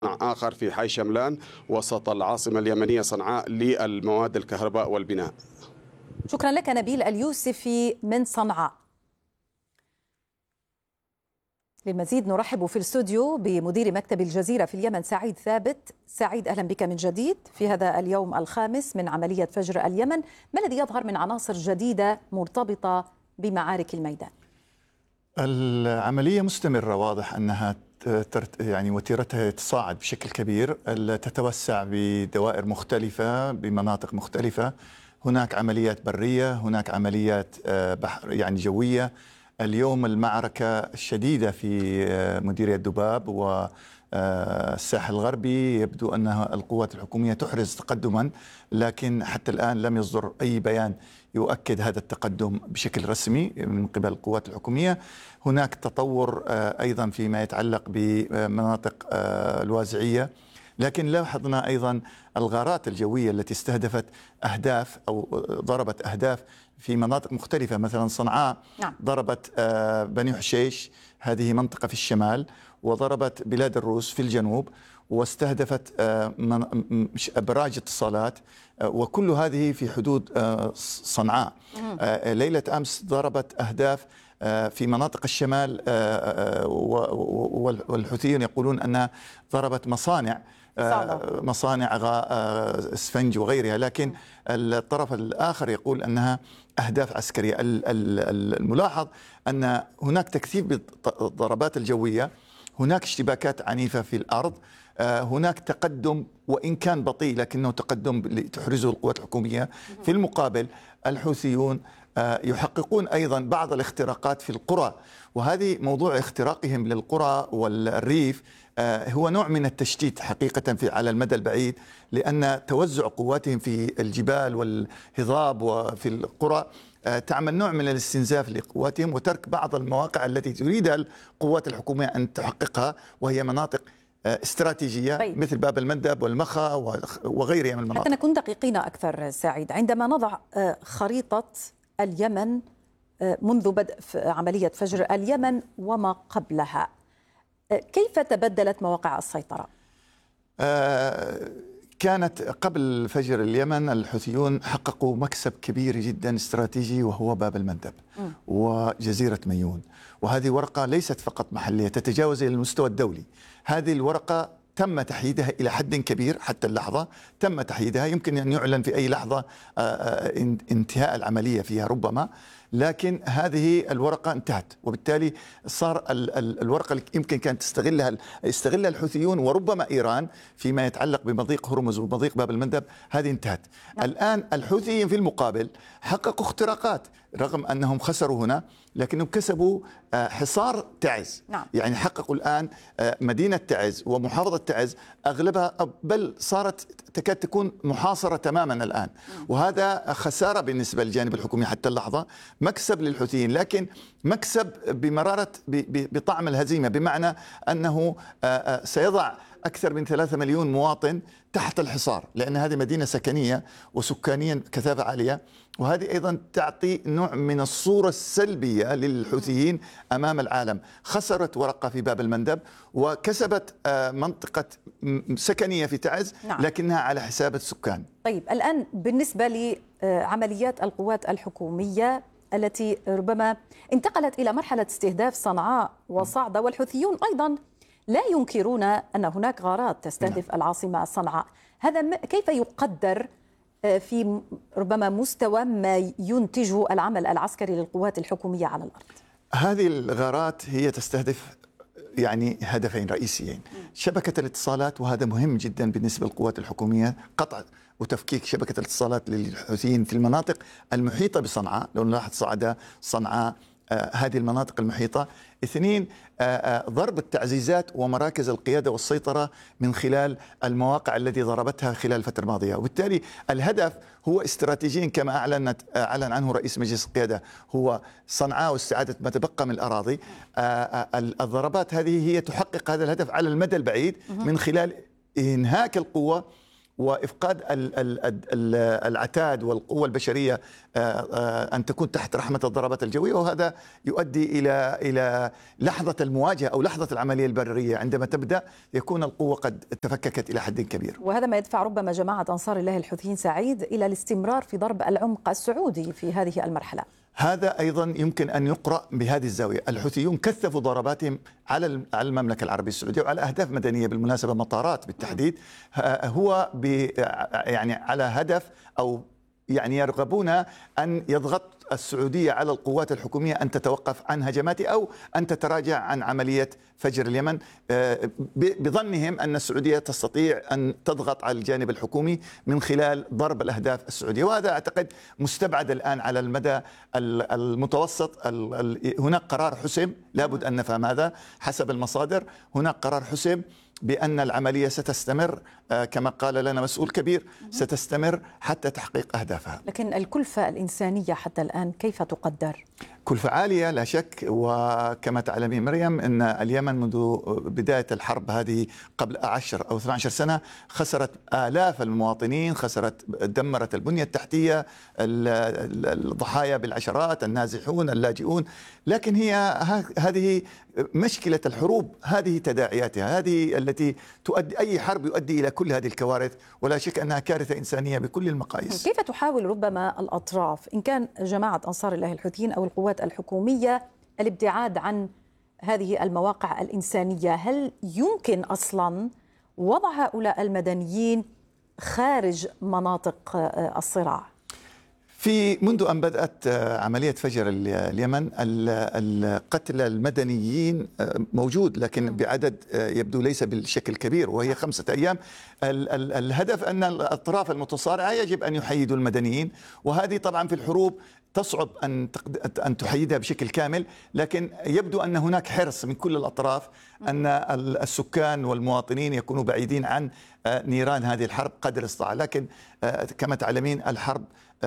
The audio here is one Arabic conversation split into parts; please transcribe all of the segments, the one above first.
آخر في حي شملان وسط العاصمة اليمنية صنعاء للمواد الكهرباء والبناء. شكرا لك نبيل اليوسفي من صنعاء. للمزيد نرحب في الاستوديو بمدير مكتب الجزيرة في اليمن سعيد ثابت. سعيد، أهلا بك من جديد في هذا اليوم الخامس من عملية فجر اليمن. ما الذي يظهر من عناصر جديدة مرتبطة بمعارك الميدان؟ العملية مستمرة، واضح أنها يعني وتيرتها تصاعد بشكل كبير، تتوسع بدوائر مختلفة بمناطق مختلفة. هناك عمليات برية، هناك عمليات يعني جوية. اليوم المعركة الشديدة في مديرية دباب والساحل الغربي، يبدو أنها القوات الحكومية تحرز تقدما، لكن حتى الآن لم يصدر أي بيان يؤكد هذا التقدم بشكل رسمي من قبل القوات الحكومية. هناك تطور أيضا فيما يتعلق بمناطق الوازعية، لكن لاحظنا أيضا الغارات الجوية التي استهدفت أهداف أو ضربت أهداف في مناطق مختلفة. مثلا صنعاء ضربت بني حشيش، هذه منطقة في الشمال، وضربت بلاد الروس في الجنوب، واستهدفت أبراج اتصالات، وكل هذه في حدود صنعاء. ليلة أمس ضربت أهداف في مناطق الشمال، والحوثيون يقولون أنها ضربت مصانع اسفنج وغيرها، لكن الطرف الآخر يقول أنها أهداف عسكرية. الملاحظ أن هناك تكثيف بالضربات الجوية، هناك اشتباكات عنيفة في الأرض، هناك تقدم وإن كان بطيء لكنه تقدم تحرزه القوات الحكومية. في المقابل الحوثيون يحققون أيضا بعض الاختراقات في القرى، وهذه موضوع اختراقهم للقرى والريف هو نوع من التشتيت حقيقة على المدى البعيد، لأن توزع قواتهم في الجبال والهضاب وفي القرى تعمل نوع من الاستنزاف لقواتهم وترك بعض المواقع التي تريدها القوات الحكومية أن تحققها، وهي مناطق استراتيجية مثل باب المندب والمخا وغيرها من المناطق. حتى نكون دقيقين أكثر سعيد، عندما نضع خريطة اليمن منذ بدء عملية فجر اليمن وما قبلها، كيف تبدلت مواقع السيطرة؟ كانت قبل فجر اليمن الحوثيون حققوا مكسب كبير جدا استراتيجي، وهو باب المندب وجزيرة ميون، وهذه ورقة ليست فقط محلية، تتجاوز إلى المستوى الدولي. هذه الورقة تم تحييدها إلى حد كبير، حتى اللحظة تم تحييدها، يمكن أن يعلن في أي لحظة انتهاء العملية فيها ربما، لكن هذه الورقة انتهت، وبالتالي صار الورقة اللي يمكن كانت يستغلها الحوثيون وربما إيران فيما يتعلق بمضيق هرمز ومضيق باب المندب، هذه انتهت. الآن الحوثيين في المقابل حققوا اختراقات، رغم أنهم خسروا هنا لكنهم كسبوا حصار تعز. يعني حققوا الآن مدينة تعز ومحافظة تعز أغلبها، بل صارت تكاد تكون محاصرة تماما الآن، وهذا خسارة بالنسبة للجانب الحكومي حتى اللحظة. مكسب للحوثيين، لكن مكسب بمرارة بطعم الهزيمة، بمعنى أنه سيضع أكثر من 3 مليون مواطن تحت الحصار، لأن هذه مدينة سكنية وسكانيا كثافة عالية، وهذه أيضا تعطي نوع من الصورة السلبية للحوثيين أمام العالم. خسرت ورقة في باب المندب وكسبت منطقة سكنية في تعز، لكنها على حساب السكان. طيب الآن بالنسبة لعمليات القوات الحكومية التي ربما انتقلت إلى مرحلة استهداف صنعاء وصعدة، والحوثيون أيضا لا ينكرون أن هناك غارات تستهدف العاصمة صنعاء، هذا كيف يقدر في ربما مستوى ما ينتجه العمل العسكري للقوات الحكومية على الأرض؟ هذه الغارات هي تستهدف يعني هدفين رئيسيين: شبكة الاتصالات، وهذا مهم جدا بالنسبة للقوات الحكومية، قطع وتفكيك شبكة الاتصالات للحوثيين في المناطق المحيطة بصنعاء. لو نلاحظ صعدة، صنعاء، هذه المناطق المحيطة. 2، ضرب التعزيزات ومراكز القيادة والسيطرة من خلال المواقع التي ضربتها خلال الفترة الماضية، وبالتالي الهدف هو استراتيجيا كما أعلن عنه رئيس مجلس القيادة، هو صنعاء واستعادة ما تبقى من الأراضي. الضربات هذه هي تحقق هذا الهدف على المدى البعيد من خلال إنهاك القوة وإفقاد العتاد والقوة البشرية أن تكون تحت رحمة الضربات الجوية، وهذا يؤدي إلى لحظة المواجهة أو لحظة العملية البرية. عندما تبدأ يكون القوة قد تفككت إلى حد كبير، وهذا ما يدفع ربما جماعة أنصار الله الحوثيين سعيد إلى الاستمرار في ضرب العمق السعودي في هذه المرحلة. هذا أيضا يمكن أن يقرأ بهذه الزاوية. الحوثيون كثفوا ضرباتهم على المملكة العربية السعودية وعلى أهداف مدنية، بالمناسبة مطارات بالتحديد، هو يعني على هدف أو يعني يرغبون أن يضغط السعودية على القوات الحكومية أن تتوقف عن هجماته أو أن تتراجع عن عملية فجر اليمن، بظنهم أن السعودية تستطيع أن تضغط على الجانب الحكومي من خلال ضرب الأهداف السعودية، وهذا أعتقد مستبعد الآن على المدى المتوسط. هناك قرار حسم، لابد أن نفهم هذا حسب المصادر، هناك قرار حسم بأن العملية ستستمر كما قال لنا مسؤول كبير، ستستمر حتى تحقيق أهدافها. لكن الكلفة الإنسانية حتى الآن كيف تقدر؟ كلفة عالية لا شك، وكما تعلمين مريم أن اليمن منذ بداية الحرب هذه قبل 10 أو 12 سنة خسرت آلاف المواطنين، دمرت البنية التحتية، الضحايا بالعشرات، النازحون، اللاجئون. لكن هذه مشكلة الحروب، هذه تداعياتها، هذه التي تؤدي، أي حرب يؤدي إلى كل هذه الكوارث، ولا شك أنها كارثة إنسانية بكل المقاييس. كيف تحاول ربما الأطراف، إن كان جماعة أنصار الله الحوثيين أو القوات الحكومية، الابتعاد عن هذه المواقع الإنسانية؟ هل يمكن أصلا وضع هؤلاء المدنيين خارج مناطق الصراع؟ منذ أن بدأت عملية فجر اليمن، القتل المدنيين موجود، لكن بعدد يبدو ليس بالشكل كبير، وهي 5 أيام. الهدف أن الأطراف المتصارعة يجب أن يحيدوا المدنيين، وهذه طبعا في الحروب تصعب أن تحيدها بشكل كامل، لكن يبدو أن هناك حرص من كل الأطراف أن السكان والمواطنين يكونوا بعيدين عن نيران هذه الحرب قدر الاستطاعة. لكن كما تعلمين الحرب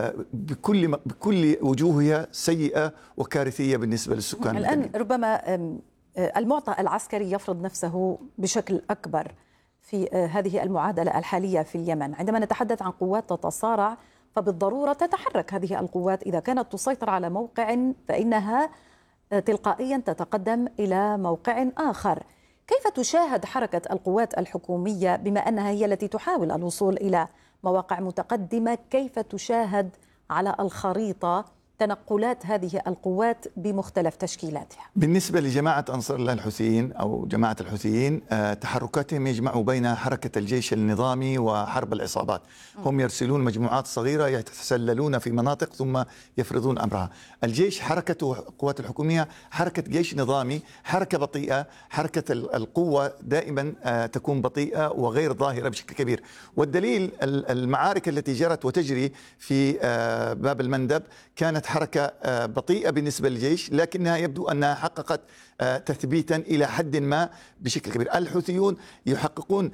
بكل وجوهها سيئة وكارثية بالنسبة للسكان. الآن ربما المعطى العسكري يفرض نفسه بشكل أكبر في هذه المعادلة الحالية في اليمن. عندما نتحدث عن قوات تتصارع فبالضرورة تتحرك هذه القوات، إذا كانت تسيطر على موقع فإنها تلقائيا تتقدم إلى موقع آخر. كيف تشاهد حركة القوات الحكومية بما أنها هي التي تحاول الوصول إلى مواقع متقدمة؟ كيف تشاهد على الخريطة تنقلات هذه القوات بمختلف تشكيلاتها؟ بالنسبة لجماعة أنصار الله الحوثيين أو جماعة الحوثيين، تحركاتهم يجمع بين حركة الجيش النظامي وحرب العصابات. هم يرسلون مجموعات صغيرة يتسللون في مناطق ثم يفرضون أمرها. الجيش حركته القوات الحكومية حركة جيش نظامي، حركة بطيئة، حركة القوة دائما تكون بطيئة وغير ظاهرة بشكل كبير. والدليل المعارك التي جرت وتجري في باب المندب كانت حركة بطيئة بالنسبة للجيش، لكنها يبدو أنها حققت تثبيتا إلى حد ما بشكل كبير. الحوثيون يحققون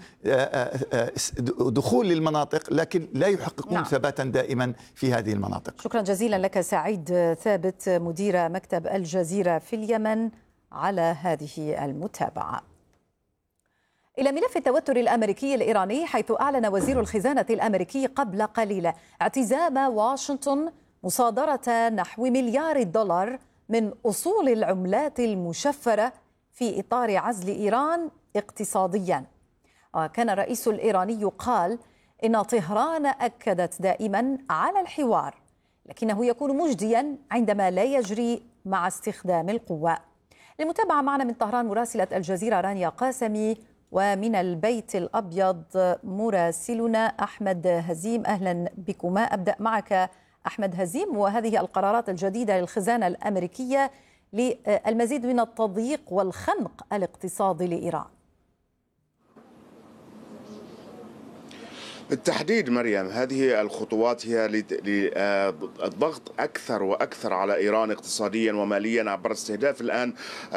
دخول للمناطق لكن لا يحققون ثباتا دائما في هذه المناطق. شكرا جزيلا لك سعيد ثابت مدير مكتب الجزيرة في اليمن على هذه المتابعة. إلى ملف التوتر الأمريكي الإيراني، حيث أعلن وزير الخزانة الأمريكي قبل قليل اعتزام واشنطن مصادرة نحو $1 مليار من أصول العملات المشفرة في إطار عزل إيران اقتصاديا. وكان الرئيس الإيراني قال إن طهران أكدت دائما على الحوار، لكنه يكون مجديا عندما لا يجري مع استخدام القوة. للمتابعة معنا من طهران مراسلة الجزيرة رانيا قاسمي، ومن البيت الأبيض مراسلنا أحمد هزيم. أهلا بكما. أبدأ معك أحمد هزيم، وهذه القرارات الجديدة للخزانة الأمريكية للمزيد من التضييق والخنق الاقتصادي لإيران. بالتحديد مريم، هذه الخطوات هي للضغط أكثر وأكثر على إيران اقتصاديا وماليا عبر استهداف الآن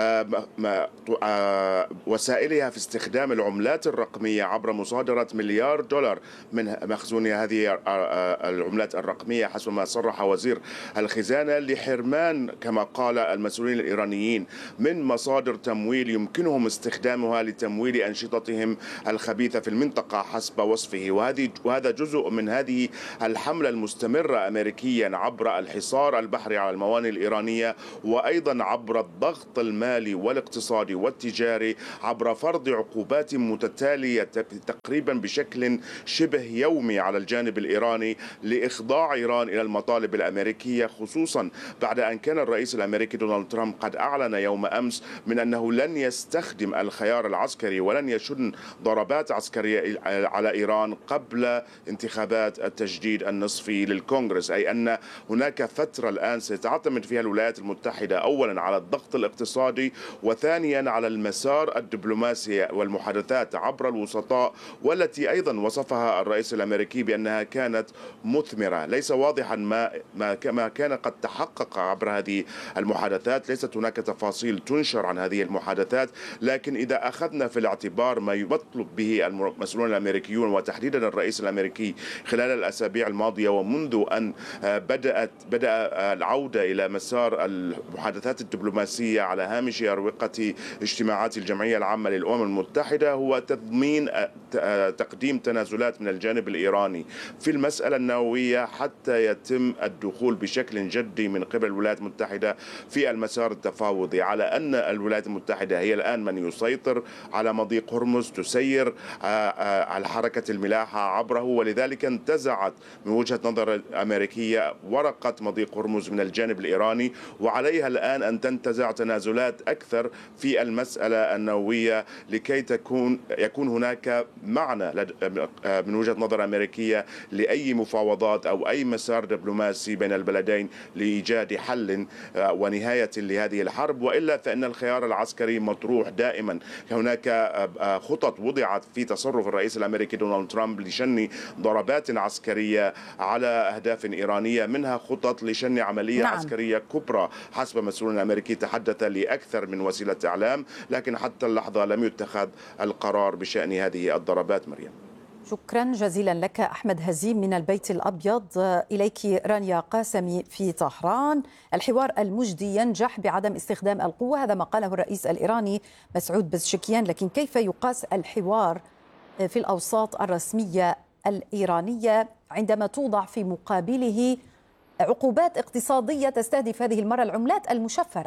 وسائلها في استخدام العملات الرقمية عبر مصادرة $1 مليار من مخزون هذه العملات الرقمية، حسب ما صرح وزير الخزانة، لحرمان كما قال المسؤولين الإيرانيين من مصادر تمويل يمكنهم استخدامها لتمويل أنشطتهم الخبيثة في المنطقة حسب وصفه. وهذه وهذا جزء من هذه الحملة المستمرة أمريكيا عبر الحصار البحري على الموانئ الإيرانية، وأيضا عبر الضغط المالي والاقتصادي والتجاري، عبر فرض عقوبات متتالية تقريبا بشكل شبه يومي على الجانب الإيراني لإخضاع إيران إلى المطالب الأمريكية، خصوصا بعد أن كان الرئيس الأمريكي دونالد ترامب قد أعلن يوم أمس من أنه لن يستخدم الخيار العسكري ولن يشن ضربات عسكرية على إيران قبل انتخابات التجديد النصفي للكونغرس، أي أن هناك فترة الآن ستعتمد فيها الولايات المتحدة أولا على الضغط الاقتصادي، وثانيا على المسار الدبلوماسي والمحادثات عبر الوسطاء، والتي أيضا وصفها الرئيس الأمريكي بأنها كانت مثمرة. ليس واضحا ما كان قد تحقق عبر هذه المحادثات، ليست هناك تفاصيل تنشر عن هذه المحادثات، لكن إذا أخذنا في الاعتبار ما يطلب به المسؤولون الأمريكيون وتحديدا الرئيس الأمريكي خلال الأسابيع الماضية ومنذ أن بدأ العودة إلى مسار المحادثات الدبلوماسية على هامش أروقة اجتماعات الجمعية العامة للأمم المتحدة، هو تضمين تقديم تنازلات من الجانب الإيراني في المسألة النووية حتى يتم الدخول بشكل جدي من قبل الولايات المتحدة في المسار التفاوضي، على أن الولايات المتحدة هي الآن من يسيطر على مضيق هرمز، تسير على حركة الملاحة عبره، ولذلك انتزعت من وجهة نظر الأمريكية ورقة مضيق هرمز من الجانب الإيراني، وعليها الآن أن تنتزع تنازلات أكثر في المسألة النووية لكي يكون هناك معنى من وجهة نظر أمريكية لأي مفاوضات أو أي مسار دبلوماسي بين البلدين لإيجاد حل ونهاية لهذه الحرب، وإلا فإن الخيار العسكري مطروح دائما. هناك خطط وضعت في تصرف الرئيس الأمريكي دونالد ترامب لشن ضربات عسكرية على أهداف إيرانية، منها خطط لشن عملية عسكرية كبرى حسب مسؤول أمريكي تحدث لأكثر من وسيلة إعلام، لكن حتى اللحظة لم يتخذ القرار بشأن هذه الضربات. مريم، شكرا جزيلا لك أحمد هزيم من البيت الأبيض. إليك رانيا قاسمي في طهران. الحوار المجدي ينجح بعدم استخدام القوة، هذا ما قاله الرئيس الإيراني مسعود بزشكيان، لكن كيف يقاس الحوار في الأوساط الرسمية الإيرانية عندما توضع في مقابله عقوبات اقتصادية تستهدف هذه المرة العملات المشفرة؟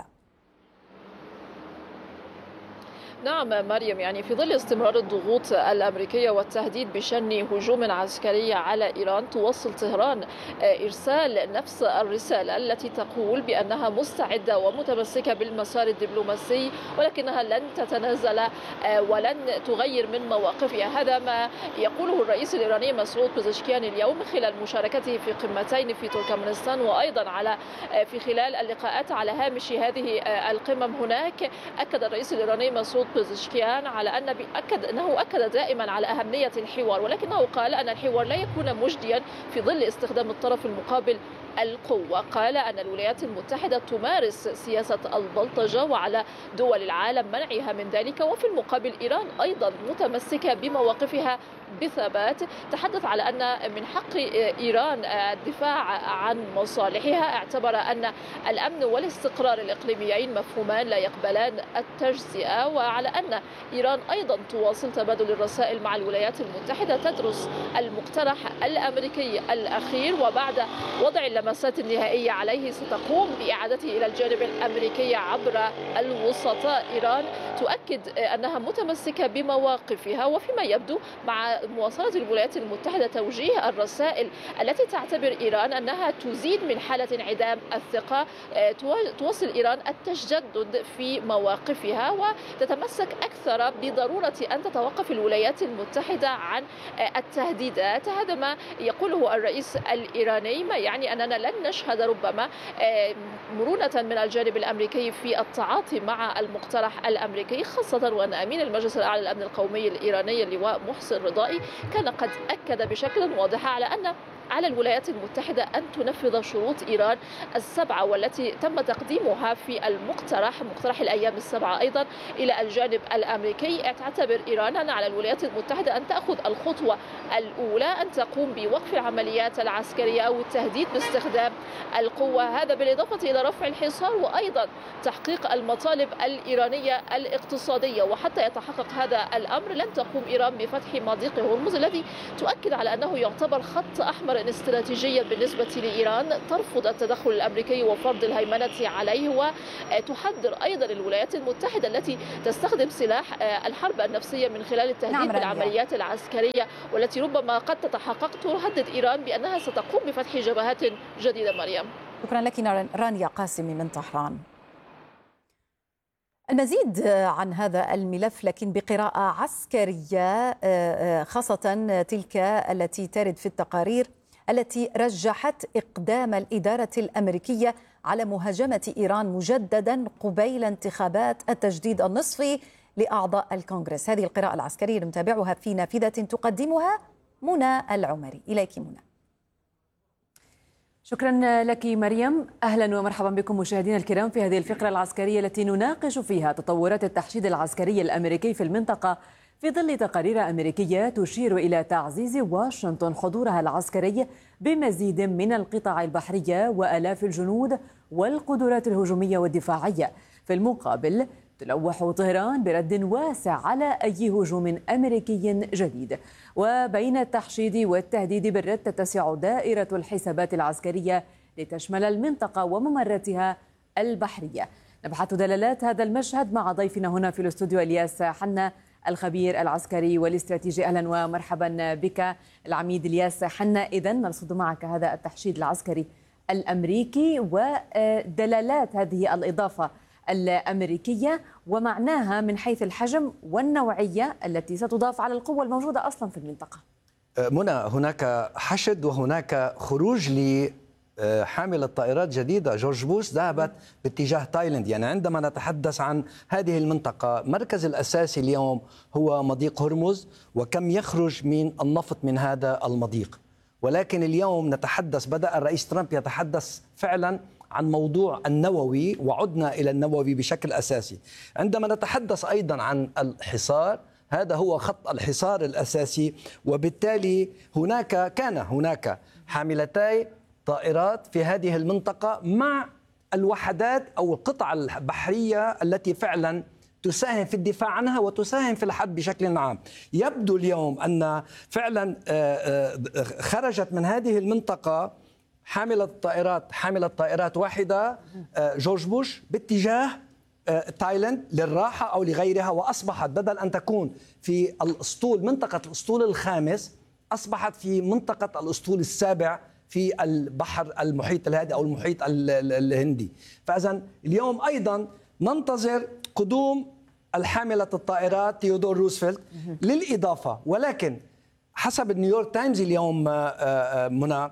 نعم مريم، يعني في ظل استمرار الضغوط الأمريكية والتهديد بشن هجوم عسكري على إيران، توصل طهران إرسال نفس الرسالة التي تقول بأنها مستعدة ومتمسكة بالمسار الدبلوماسي، ولكنها لن تتنازل ولن تغير من مواقفها. هذا ما يقوله الرئيس الإيراني مسعود بزشكيان اليوم خلال مشاركته في قمتين في تركمانستان، وأيضا في خلال اللقاءات على هامش هذه القمم. هناك أكد الرئيس الإيراني مسعود بزشكيان على أنه أكد دائما على أهمية الحوار، ولكنه قال أن الحوار لا يكون مجديا في ظل استخدام الطرف المقابل القوة. قال أن الولايات المتحدة تمارس سياسة البلطجة وعلى دول العالم منعها من ذلك، وفي المقابل إيران أيضا متمسكة بمواقفها بثبات. تحدث على أن من حق إيران الدفاع عن مصالحها، اعتبر أن الأمن والاستقرار الإقليميين مفهومان لا يقبلان التجزئة، وعلى أن إيران أيضا تواصل تبادل الرسائل مع الولايات المتحدة، تدرس المقترح الأمريكي الأخير، وبعد وضع اللمسات النهائية عليه ستقوم بإعادته إلى الجانب الأمريكي عبر الوسطاء. إيران تؤكد أنها متمسكة بمواقفها، وفيما يبدو مع مواصلة الولايات المتحدة توجيه الرسائل التي تعتبر إيران أنها تزيد من حالة انعدام الثقة، توصل إيران التجدد في مواقفها وتتمسك أكثر بضرورة أن تتوقف الولايات المتحدة عن التهديدات. هذا ما يقوله الرئيس الإيراني، ما يعني أننا لن نشهد ربما مرونة من الجانب الأمريكي في التعاطي مع المقترح الأمريكي، خاصة وأن أمين المجلس الأعلى للأمن القومي الإيراني اللواء محسن رضائي كان قد أكد بشكل واضح على أن على الولايات المتحدة أن تنفذ شروط إيران السبعة والتي تم تقديمها في مقترح الأيام السبعة أيضا إلى الجانب الأمريكي. تعتبر إيران أن على الولايات المتحدة أن تأخذ الخطوة الأولى، أن تقوم بوقف العمليات العسكرية أو التهديد باستخدام القوة، هذا بالإضافة إلى رفع الحصار وأيضا تحقيق المطالب الإيرانية الاقتصادية. وحتى يتحقق هذا الأمر لن تقوم إيران بفتح مضيق هرمز الذي تؤكد على أنه يعتبر خط أحمر استراتيجيا بالنسبة لإيران، ترفض التدخل الأمريكي وفرض الهيمنة عليه، وتحذر أيضا الولايات المتحدة التي تستخدم سلاح الحرب النفسية من خلال التهديد بالعمليات العسكرية والتي ربما قد تتحقق، تهدد إيران بأنها ستقوم بفتح جبهات جديدة. مريم، شكرا لك رانيا قاسمي من طهران. المزيد عن هذا الملف لكن بقراءة عسكرية، خاصة تلك التي ترد في التقارير التي رجحت إقدام الإدارة الأمريكية على مهاجمة إيران مجددا قبيل انتخابات التجديد النصفي لأعضاء الكونغرس. هذه القراءة العسكرية نتابعها في نافذة تقدمها منى العمري. إليك منى. شكرا لك مريم. أهلا ومرحبا بكم مشاهدينا الكرام في هذه الفقرة العسكرية التي نناقش فيها تطورات التحشيد العسكري الأمريكي في المنطقة في ظل تقارير أمريكية تشير إلى تعزيز واشنطن حضورها العسكري بمزيد من القطع البحرية وآلاف الجنود والقدرات الهجومية والدفاعية. في المقابل تلوح طهران برد واسع على أي هجوم أمريكي جديد. وبين التحشيد والتهديد بالرد تتسع دائرة الحسابات العسكرية لتشمل المنطقة وممراتها البحرية. نبحث دلالات هذا المشهد مع ضيفنا هنا في الاستوديو إلياس حنا الخبير العسكري والاستراتيجي. أهلا ومرحبا بك العميد إلياس حنا. إذن نرصد معك هذا التحشيد العسكري الأمريكي ودلالات هذه الإضافة الأمريكية ومعناها من حيث الحجم والنوعية التي ستضاف على القوة الموجودة أصلا في المنطقة. منى، هناك حشد وهناك خروج لحاملة طائرات جديدة. جورج بوش ذهبت باتجاه تايلاند. يعني عندما نتحدث عن هذه المنطقة، مركز الأساسي اليوم هو مضيق هرمز وكم يخرج من النفط من هذا المضيق. ولكن اليوم نتحدث، بدأ الرئيس ترامب يتحدث فعلا عن موضوع النووي وعدنا إلى النووي بشكل أساسي. عندما نتحدث أيضا عن الحصار، هذا هو خط الحصار الأساسي، وبالتالي كان هناك حاملتي طائرات في هذه المنطقة مع الوحدات أو القطع البحرية التي فعلا تساهم في الدفاع عنها وتساهم في الحرب بشكل عام. يبدو اليوم أن فعلا خرجت من هذه المنطقة حاملة طائرات واحدة جورج بوش باتجاه تايلاند للراحة أو لغيرها، وأصبحت بدل أن تكون في الأسطول منطقة الأسطول الخامس أصبحت في منطقة الأسطول السابع في البحر المحيط الهادئ أو المحيط الهندي. فإذن اليوم أيضا ننتظر قدوم الحاملة الطائرات تيودور روزفلت للإضافة. ولكن حسب نيويورك تايمز اليوم منى،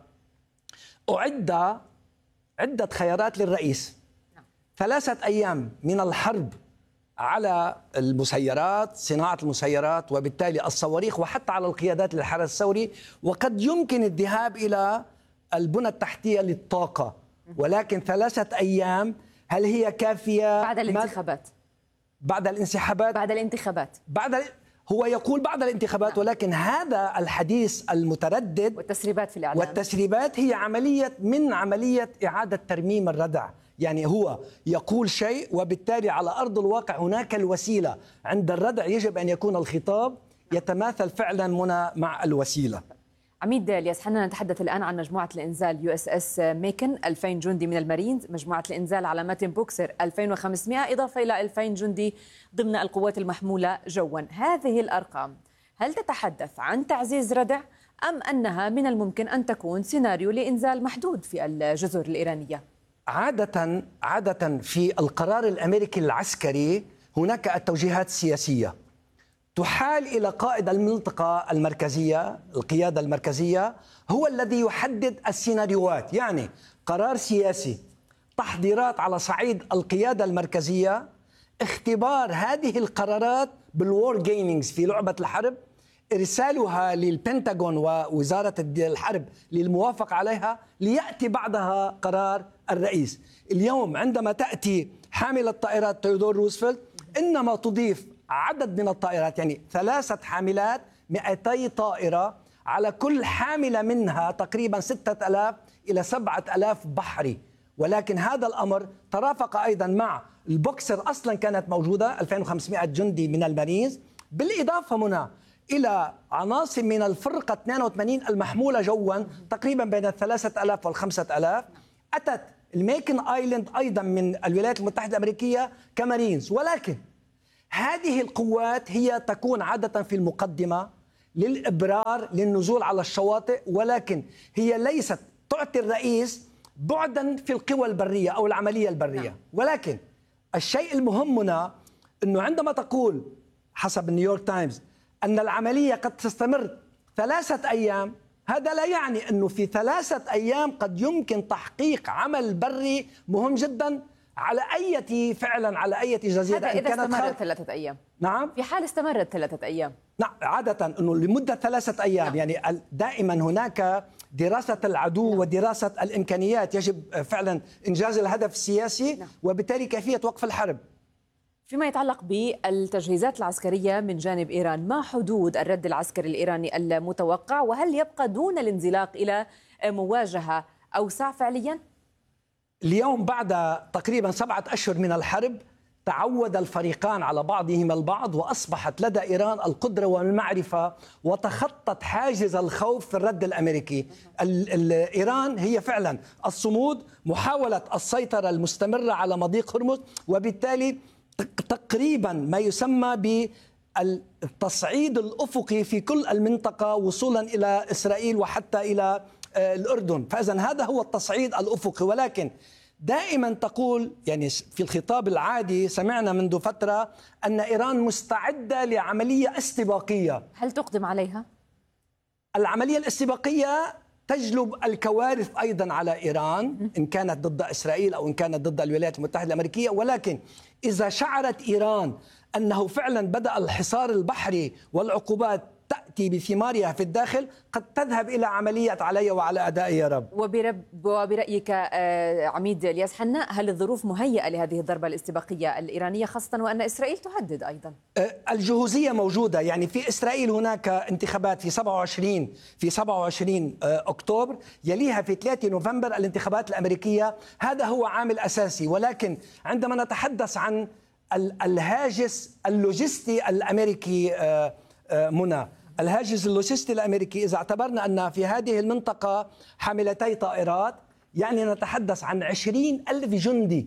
عدة خيارات للرئيس. 3 أيام من الحرب على المسيرات، صناعة المسيرات وبالتالي الصواريخ، وحتى على القيادات للحرس الثوري، وقد يمكن الذهاب إلى البنى التحتية للطاقة. ولكن 3 أيام هل هي كافية؟ بعد الانتخابات، هو يقول بعد الانتخابات. ولكن هذا الحديث المتردد والتسريبات في الإعلام، والتسريبات هي عملية إعادة ترميم الردع. يعني هو يقول شيء وبالتالي على أرض الواقع هناك الوسيلة. عند الردع يجب أن يكون الخطاب يتماثل فعلا مع الوسيلة. عميد إلياس حنا، نتحدث الآن عن مجموعة الإنزال USS ميكن، 2000 جندي من المارينز، مجموعة الإنزال على متن بوكسر 2500، إضافة إلى 2000 جندي ضمن القوات المحمولة جوا. هذه الأرقام هل تتحدث عن تعزيز ردع أم أنها من الممكن أن تكون سيناريو لإنزال محدود في الجزر الإيرانية؟ عادة في القرار الأمريكي العسكري هناك التوجيهات السياسية تحال إلى قائد المنطقة المركزية، القيادة المركزية هو الذي يحدد السيناريوهات. يعني قرار سياسي، تحضيرات على صعيد القيادة المركزية، اختبار هذه القرارات بالوور جيمينجز في لعبة الحرب، إرسالها للبنتاغون ووزارة الحرب للموافقة عليها ليأتي بعدها قرار الرئيس. اليوم عندما تأتي حاملة طائرات تيودور روزفلت إنما تضيف عدد من الطائرات، يعني 3 حاملات 200 طائرة، على كل حاملة منها تقريبا 6000 إلى 7000 بحري. ولكن هذا الأمر ترافق أيضا مع البوكسر، أصلا كانت موجودة 2500 جندي من المارينز، بالإضافة منها إلى عناصر من الفرقة 82 المحمولة جوا تقريبا بين 3000 وال 5000. أتت الميكن آيلاند أيضا من الولايات المتحدة الأمريكية كمارينز. ولكن هذه القوات هي تكون عادة في المقدمة للإبرار للنزول على الشواطئ، ولكن هي ليست تعطي الرئيس بعدا في القوى البرية أو العملية البرية. ولكن الشيء المهم هنا أنه عندما تقول حسب نيويورك تايمز أن العملية قد تستمر 3 أيام، هذا لا يعني أنه في 3 أيام قد يمكن تحقيق عمل بري مهم جدا على على أي جزيرة. هذا إذا استمرت 3 أيام. نعم، في حال استمرت 3 أيام. نعم، عادة أنه لمدة 3 أيام. نعم. يعني دائما هناك دراسة العدو. نعم. ودراسة الإمكانيات، يجب فعلا إنجاز الهدف السياسي. نعم. وبالتالي كيفية وقف الحرب. فيما يتعلق بالتجهيزات العسكرية من جانب إيران، ما حدود الرد العسكري الإيراني المتوقع؟ وهل يبقى دون الانزلاق إلى مواجهة أوسع فعليا؟ اليوم بعد تقريبا 7 أشهر من الحرب تعود الفريقان على بعضهما البعض، وأصبحت لدى إيران القدرة والمعرفة وتخطت حاجز الخوف في الرد الأمريكي. إيران هي فعلا الصمود، محاولة السيطرة المستمرة على مضيق هرمز، وبالتالي تقريبا ما يسمى بالتصعيد الأفقي في كل المنطقة وصولا إلى إسرائيل وحتى إلى الأردن. فإذا هذا هو التصعيد الأفقي. ولكن دائما تقول، يعني في الخطاب العادي سمعنا منذ فترة أن إيران مستعدة لعملية استباقية. هل تقدم عليها؟ العملية الاستباقية تجلب الكوارث أيضا على إيران، إن كانت ضد إسرائيل أو إن كانت ضد الولايات المتحدة الأمريكية. ولكن إذا شعرت إيران أنه فعلا بدأ الحصار البحري والعقوبات تأتي بثمارها في الداخل، قد تذهب إلى عملية علي وعلى أدائي يا رب. وبرأيك عميد الياس حناء، هل الظروف مهيئة لهذه الضربة الاستباقية الإيرانية، خاصة وأن إسرائيل تهدد أيضا؟ الجهوزية موجودة. يعني في إسرائيل هناك انتخابات في 27 أكتوبر، يليها في 3 نوفمبر الانتخابات الأمريكية. هذا هو عامل أساسي. ولكن عندما نتحدث عن الهاجس اللوجستي الأمريكي منى، الهاجس اللوجستي الأمريكي، إذا اعتبرنا أن في هذه المنطقة حاملتي طائرات، يعني نتحدث عن 20,000 جندي،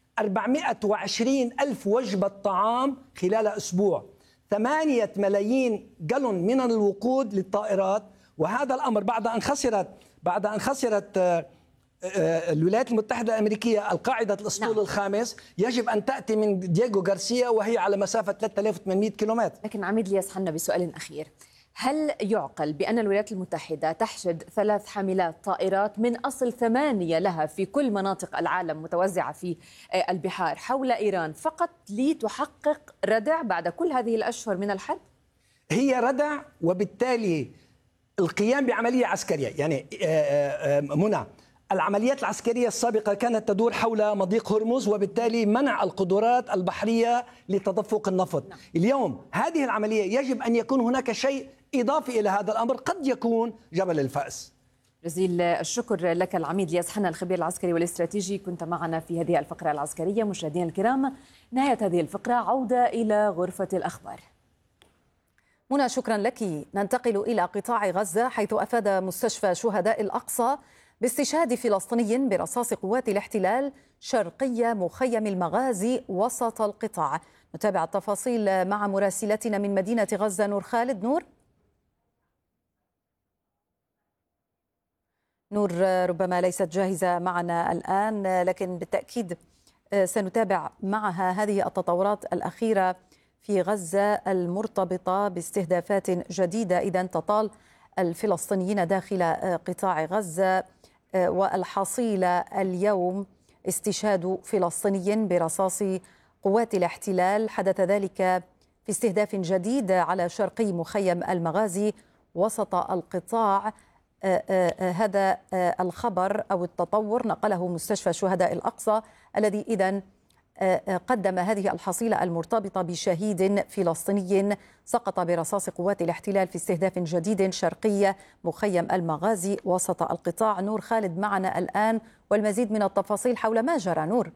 420,000 وجبة طعام خلال أسبوع، 8 ملايين جالون من الوقود للطائرات. وهذا الأمر بعد أن خسرت الولايات المتحدة الأمريكية القاعدة الأسطول الخامس، يجب أن تأتي من دييغو غارسيا وهي على مسافة 3800 كيلومتر. لكن عميد الياس حنا، بسؤال أخير، هل يعقل بأن الولايات المتحدة تحشد 3 حاملات طائرات من أصل 8 لها في كل مناطق العالم متوزعة في البحار حول إيران فقط لتحقق ردع بعد كل هذه الأشهر من الحرب؟ هي ردع، وبالتالي القيام بعملية عسكرية. يعني منى، العمليات العسكرية السابقة كانت تدور حول مضيق هرمز، وبالتالي منع القدرات البحرية لتدفق النفط. اليوم هذه العملية يجب أن يكون هناك شيء إضافي إلى هذا الأمر، قد يكون جبل الفأس. جزيل الشكر لك العميد الياس حنا، الخبير العسكري والاستراتيجي، كنت معنا في هذه الفقرة العسكرية. مشاهدينا الكرام، نهاية هذه الفقرة، عودة إلى غرفة الأخبار. منى، شكرا لك. ننتقل إلى قطاع غزة، حيث أفاد مستشفى شهداء الأقصى باستشهاد فلسطيني برصاص قوات الاحتلال شرقي مخيم المغازي وسط القطاع. نتابع التفاصيل مع مراسلتنا من مدينة غزة نور خالد. نور ربما ليست جاهزة معنا الآن، لكن بالتأكيد سنتابع معها هذه التطورات الأخيرة في غزة المرتبطة باستهدافات جديدة إذا تطال الفلسطينيين داخل قطاع غزة. والحصيلة اليوم استشهاد فلسطيني برصاص قوات الاحتلال، حدث ذلك في استهداف جديد على شرقي مخيم المغازي وسط القطاع. هذا الخبر أو التطور نقله مستشفى شهداء الأقصى الذي إذن قدم هذه الحصيلة المرتبطة بشهيد فلسطيني سقط برصاص قوات الاحتلال في استهداف جديد شرقي مخيم المغازي وسط القطاع. نور خالد معنا الآن والمزيد من التفاصيل حول ما جرى. نور.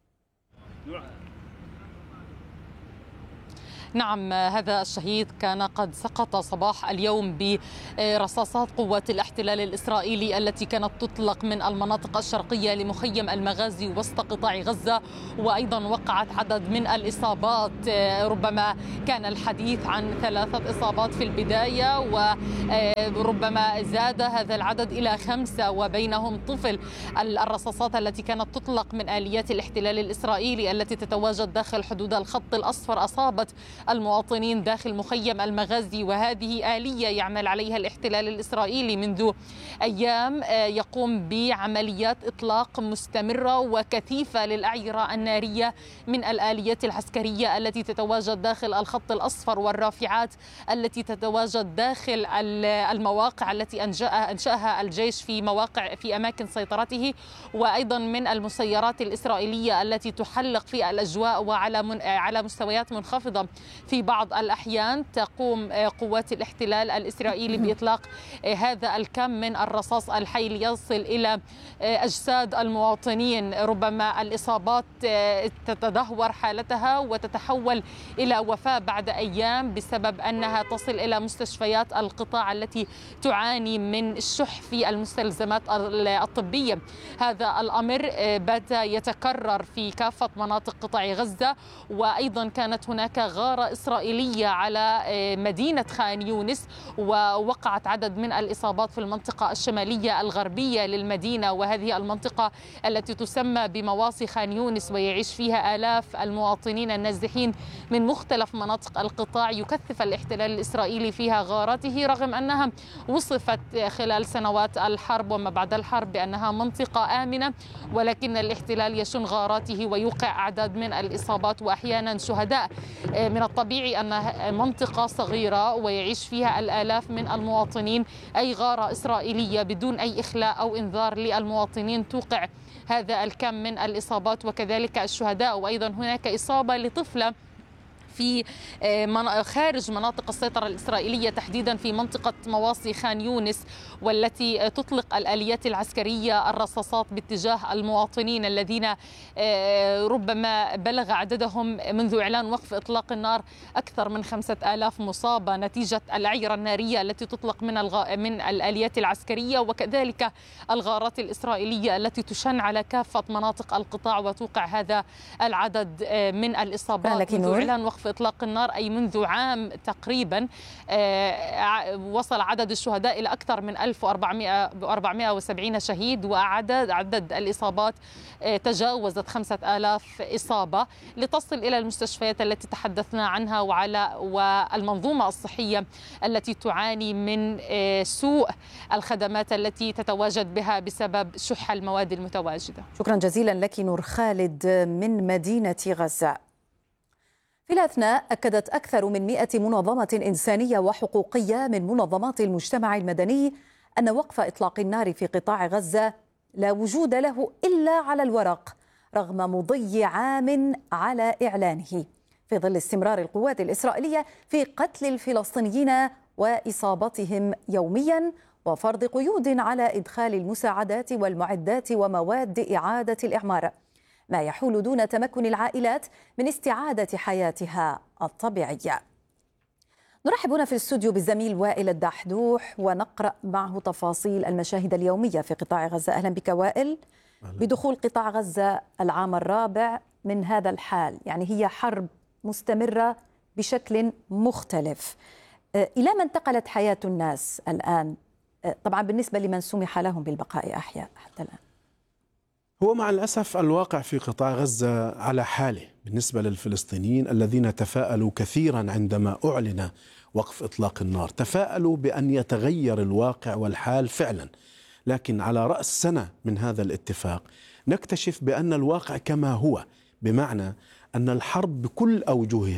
نعم، هذا الشهيد كان قد سقط صباح اليوم برصاصات قوات الاحتلال الإسرائيلي التي كانت تطلق من المناطق الشرقية لمخيم المغازي وسط قطاع غزة، وأيضا وقعت عدد من الإصابات. ربما كان الحديث عن 3 إصابات في البداية وربما زاد هذا العدد إلى 5 وبينهم طفل. الرصاصات التي كانت تطلق من آليات الاحتلال الإسرائيلي التي تتواجد داخل حدود الخط الأصفر أصابت المواطنين داخل مخيم المغازي، وهذه آلية يعمل عليها الاحتلال الإسرائيلي منذ أيام، يقوم بعمليات إطلاق مستمرة وكثيفة للأعيرة النارية من الآليات العسكرية التي تتواجد داخل الخط الأصفر والرافعات التي تتواجد داخل المواقع التي أنشأها الجيش في أماكن سيطرته، وأيضا من المسيرات الإسرائيلية التي تحلق في الأجواء وعلى مستويات منخفضة. في بعض الأحيان تقوم قوات الاحتلال الإسرائيلي بإطلاق هذا الكم من الرصاص الحي ليصل إلى أجساد المواطنين. ربما الإصابات تتدهور حالتها وتتحول إلى وفاة بعد أيام بسبب أنها تصل إلى مستشفيات القطاع التي تعاني من الشح في المستلزمات الطبية. هذا الأمر بات يتكرر في كافة مناطق قطاع غزة، وأيضا كانت هناك غارة إسرائيلية على مدينة خان يونس، ووقعت عدد من الإصابات في المنطقة الشمالية الغربية للمدينة، وهذه المنطقة التي تسمى بمواصي خان يونس ويعيش فيها آلاف المواطنين النازحين من مختلف مناطق القطاع. يكثف الاحتلال الإسرائيلي فيها غارته رغم أنها وصفت خلال سنوات الحرب وما بعد الحرب بأنها منطقة آمنة، ولكن الاحتلال يشن غاراته ويوقع أعداد من الإصابات وأحيانا شهداء. من الطبيعي أن منطقة صغيرة ويعيش فيها الآلاف من المواطنين، أي غارة إسرائيلية بدون أي إخلاء أو إنذار للمواطنين توقع هذا الكم من الإصابات وكذلك الشهداء. وأيضا هناك إصابة لطفلة في خارج مناطق السيطرة الإسرائيلية تحديدا في منطقة مواصي خان يونس، والتي تطلق الآليات العسكرية الرصاصات باتجاه المواطنين الذين ربما بلغ عددهم منذ إعلان وقف إطلاق النار أكثر من 5000 مصابة نتيجة الأعيرة النارية التي تطلق من الآليات العسكرية، وكذلك الغارات الإسرائيلية التي تشن على كافة مناطق القطاع وتوقع هذا العدد من الإصابات منذ إعلان وقف إطلاق النار، أي منذ عام تقريبا. وصل عدد الشهداء إلى أكثر من 1470 شهيد، وعدد الإصابات تجاوزت 5000 إصابة، لتصل إلى المستشفيات التي تحدثنا عنها والمنظومة الصحية التي تعاني من سوء الخدمات التي تتواجد بها بسبب شح المواد المتواجدة. شكرا جزيلا لك نور خالد من مدينة غزة. في الأثناء أكدت أكثر من 100 منظمة إنسانية وحقوقية من منظمات المجتمع المدني أن وقف إطلاق النار في قطاع غزة لا وجود له إلا على الورق رغم مضي عام على إعلانه، في ظل استمرار القوات الإسرائيلية في قتل الفلسطينيين وإصابتهم يوميا وفرض قيود على إدخال المساعدات والمعدات ومواد إعادة الإعمار، ما يحول دون تمكن العائلات من استعادة حياتها الطبيعية. نرحب هنا في الاستوديو بالزميل وائل الدحدوح ونقرأ معه تفاصيل المشاهد اليومية في قطاع غزة. أهلا بك وائل. بدخول قطاع غزة العام الرابع من هذا الحال، يعني هي حرب مستمرة بشكل مختلف، إلى ما انتقلت حياة الناس الآن؟ طبعا بالنسبة لمن سمح لهم بالبقاء أحياء حتى الآن. هو مع الأسف الواقع في قطاع غزة على حاله بالنسبة للفلسطينيين الذين تفاءلوا كثيرا عندما أعلن وقف إطلاق النار، تفاءلوا بأن يتغير الواقع والحال فعلا، لكن على رأس سنة من هذا الاتفاق نكتشف بأن الواقع كما هو، بمعنى أن الحرب بكل أوجهها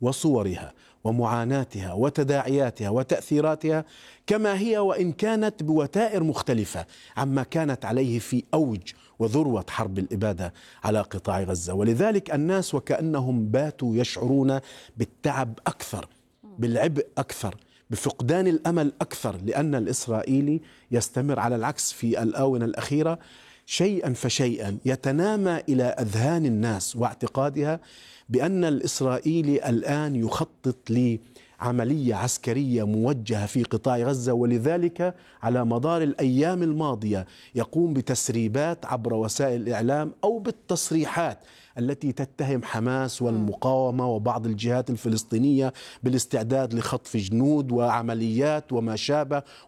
وصورها ومعاناتها وتداعياتها وتأثيراتها كما هي، وإن كانت بوتائر مختلفة عما كانت عليه في أوج وذروة حرب الإبادة على قطاع غزة. ولذلك الناس وكأنهم باتوا يشعرون بالتعب أكثر، بالعبء أكثر، بفقدان الأمل أكثر، لأن الإسرائيلي يستمر على العكس في الآونة الأخيرة شيئا فشيئا يتنامى إلى أذهان الناس واعتقادها بأن الإسرائيلي الآن يخطط لعملية عسكرية موجهة في قطاع غزة، ولذلك على مدار الأيام الماضية يقوم بتسريبات عبر وسائل الإعلام أو بالتصريحات التي تتهم حماس والمقاومة وبعض الجهات الفلسطينية بالاستعداد لخطف جنود وعمليات وما شابه،